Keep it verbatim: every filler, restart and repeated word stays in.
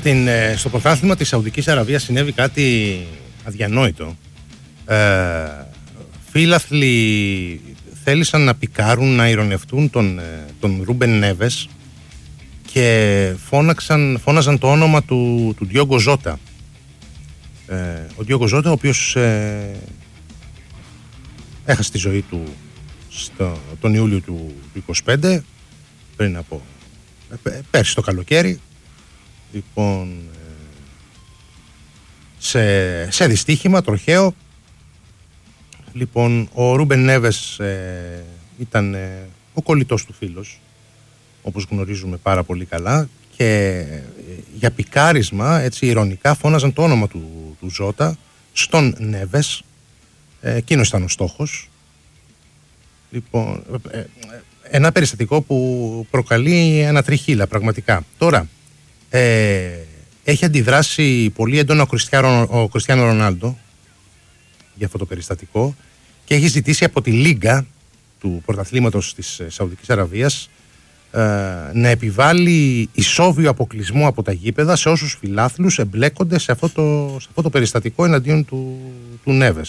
Στην, στο πρωτάθλημα της Σαουδικής Αραβίας συνέβη κάτι αδιανόητο. Ε, Φίλαθλοι θέλησαν να πικάρουν, να ειρωνευτούν τον, τον Ρούμπεν Νέβες και φώναξαν, φώναζαν το όνομα του, του Ντιόγκο Ζότα. Ε, ο Ντιόγκο Ζότα, ο οποίος ε, έχασε τη ζωή του στο, τον Ιούλιο του, του είκοσι πέντε, πριν από ε, πέρσι το καλοκαίρι. Λοιπόν, σε, σε δυστύχημα τροχαίο. Λοιπόν, ο Ρούμπεν Νέβες ε, ήταν ε, ο κολλητός του φίλος, όπως γνωρίζουμε πάρα πολύ καλά, και ε, για πικάρισμα, έτσι ειρωνικά, φώναζαν το όνομα του, του Ζότα στον Νέβες. ε, εκείνος ήταν ο στόχος. Λοιπόν, ε, ε, ένα περιστατικό που προκαλεί ανατριχύλα πραγματικά. Τώρα, ε, έχει αντιδράσει πολύ έντονα ο Κριστιάνο, ο Κριστιάνο Ρονάλντο για αυτό το περιστατικό και έχει ζητήσει από τη Λίγκα του πρωταθλήματος της Σαουδικής Αραβίας ε, να επιβάλλει ισόβιο αποκλεισμό από τα γήπεδα σε όσους φιλάθλους εμπλέκονται σε αυτό το, σε αυτό το περιστατικό εναντίον του, του Νέβες.